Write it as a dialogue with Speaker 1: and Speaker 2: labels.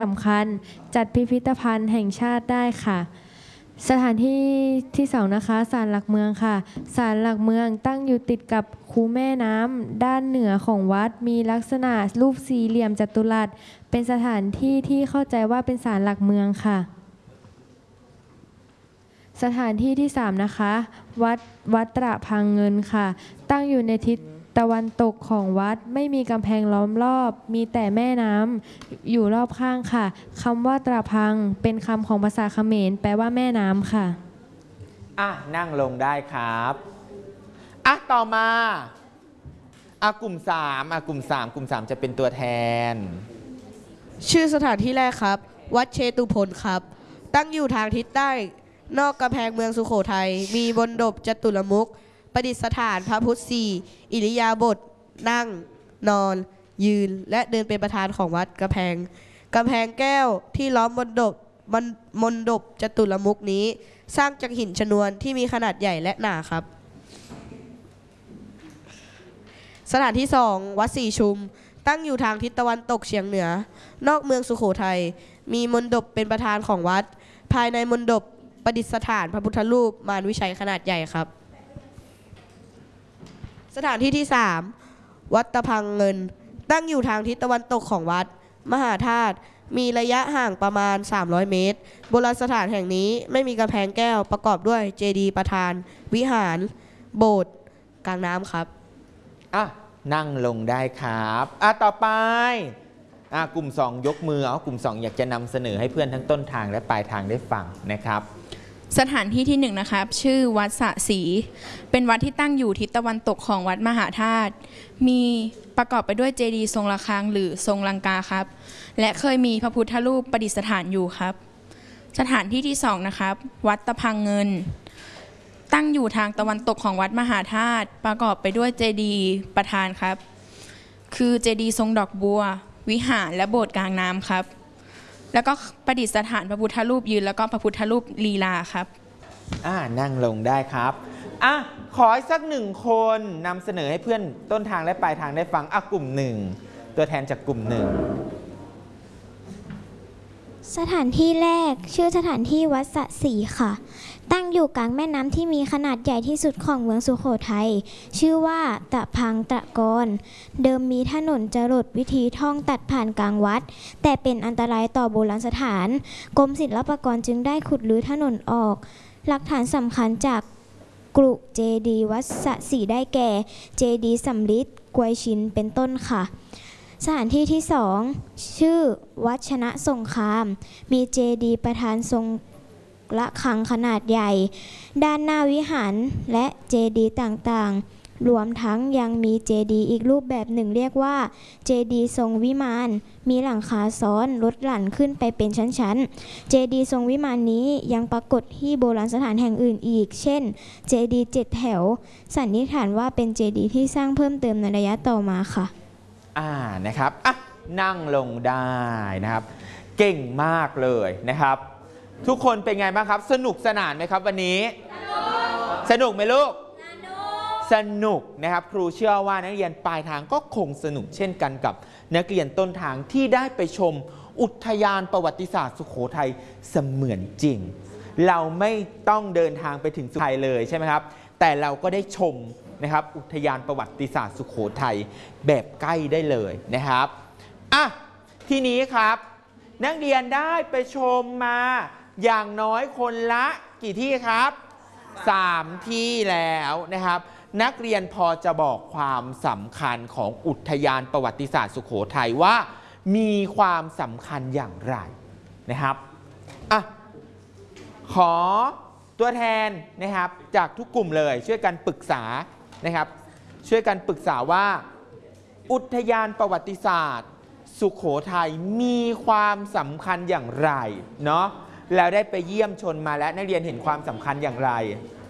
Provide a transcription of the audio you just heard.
Speaker 1: สำคัญจัดพิพิธภัณฑ์แห่งชาติได้ค่ะสถานที่ที่สองนะคะศาลหลักเมืองค่ะศาลหลักเมืองตั้งอยู่ติดกับคูแม่น้ำด้านเหนือของวัดมีลักษณะรูปสี่เหลี่ยมจัตุรัสเป็นสถานที่ที่เข้าใจว่าเป็นศาลหลักเมืองค่ะสถานที่ที่3นะคะวัดตระพังเงินค่ะตั้งอยู่ในทิศตะวันตกของวัดไม่มีกำแพงล้อมรอบมีแต่แม่น้ำอยู่รอบข้างค่ะคำว่าตระพังเป็นคำของภาษาเขมรแปลว่าแม่น้ำค่ะ
Speaker 2: นั่งลงได้ครับต่อมากลุ่ม3กลุ่ม 3จะเป็นตัวแทน
Speaker 3: ชื่อสถานที่แรกครับวัดเชตุพนครับตั้งอยู่ทางทิศใต้นอกกำแพงเมืองสุโขทัยมีมณฑปจตุรมุขประดิษฐานพระพุทธสี่อิริยาบถนั่งนอนยืนและเดินเป็นประธานของวัดกำแพงแก้วที่ล้อมมณฑปจตุรมุขนี้สร้างจากหินชนวนที่มีขนาดใหญ่และหนาครับสถานที่2วัดสี่ชุมตั้งอยู่ทางทิศตะวันตกเฉียงเหนือนอกเมืองสุโขทัยมีมณฑปเป็นประธานของวัดภายในมณฑปประดิษฐานพระพุทธรูปมารวิชัยขนาดใหญ่ครับสถานที่ที่3วัดตะพังเงินตั้งอยู่ทางทิศตะวันตกของวัดมหาธาตุมีระยะห่างประมาณ300 เมตรโบราณสถานแห่งนี้ไม่มีกำแพงแก้วประกอบด้วยเจดีย์ประธานวิหารโบสถ์กลางน้ำครับ
Speaker 2: นั่งลงได้ครับต่อไปกลุ่ม2ยกมือกลุ่ม2อยากจะนำเสนอให้เพื่อนทั้งต้นทางและปลายทางได้ฟังนะครับ
Speaker 4: สถานที่ที่1นะครับชื่อวัดสะศรีเป็นวัดที่ตั้งอยู่ทิศตะวันตกของวัดมหาธาตุมีประกอบไปด้วยเจดีย์ทรงระฆังหรือทรงลังกาครับและเคยมีพระพุทธรูปประดิษฐานอยู่ครับสถานที่ที่2นะครับวัดตะพังเงินตั้งอยู่ทางตะวันตกของวัดมหาธาตุประกอบไปด้วยเจดีย์ประธานครับคือเจดีย์ทรงดอกบัววิหารและโบสถ์กลางน้ำครับแล้วก็ประดิษฐานพระพุทธรูปยืนแล้วก็พระพุทธรูปลีลาครับ
Speaker 2: นั่งลงได้ครับขอสัก1คนนำเสนอให้เพื่อนต้นทางและปลายทางได้ฟังกลุ่ม1ตัวแทนจากกลุ่ม1
Speaker 5: สถานที่แรกชื่อสถานที่วัดสะศรีค่ะตั้งอยู่กลางแม่น้ำที่มีขนาดใหญ่ที่สุดของเมืองสุโขทัยชื่อว่าตะพังตะกรเดิมมีถนนจรดวิธีท่องตัดผ่านกลางวัดแต่เป็นอันตรายต่อโบราณสถานกรมศิลปากรจึงได้ขุดรื้อถนนออกหลักฐานสำคัญจากกรุเจดีย์วัดสะศรีได้แก่เจดีย์สำริดกวยชินเป็นต้นค่ะสถานที่ที่2ชื่อวัดชนะสงครามมีเจดีย์ประธานทรงระฆังขนาดใหญ่ด้านหน้าวิหารและเจดีย์ต่างๆรวมทั้งยังมีเจดีย์อีกรูปแบบหนึ่งเรียกว่าเจดีย์ทรงวิมานมีหลังคาซ้อนลดหลั่นขึ้นไปเป็นชั้นๆเจดีย์ทรงวิมานนี้ยังปรากฏที่โบราณสถานแห่งอื่นอีกเช่นเจดีย์7 แถวสันนิษฐานว่าเป็นเจดีย์ที่สร้างเพิ่มเติมในระยะต่อมาค่ะ
Speaker 2: นะครับนั่งลงได้นะครับเก่งมากเลยนะครับทุกคนเป็นไงบ้างครับสนุกสนานไหมครับวันนี้สนุกไหมลูกสนุกนะครับครูเชื่อว่านักเรียนปลายทางก็คงสนุกเช่นกันกับนักเรียนต้นทางที่ได้ไปชมอุทยานประวัติศาสตร์สุโขทัยเสมือนจริงเราไม่ต้องเดินทางไปถึงสุโขทัยเลยใช่ไหมครับแต่เราก็ได้ชมนะครับอุทยานประวัติศาสตร์สุโขทัยแบบใกล้ได้เลยนะครับทีนี้ครับนักเรียนได้ไปชมมาอย่างน้อยคนละกี่ที่ครับ3 ที่แล้วนะครับนักเรียนพอจะบอกความสำคัญของอุทยานประวัติศาสตร์สุโขทัยว่ามีความสำคัญอย่างไรนะครับขอตัวแทนนะครับจากทุกกลุ่มเลยช่วยกันปรึกษานะครับช่วยกันปรึกษาว่าอุทยานประวัติศาสตร์สุโขทัยมีความสำคัญอย่างไรเนาะแล้วได้ไปเยี่ยมชมมาและนักเรียนเห็นความสำคัญอย่างไร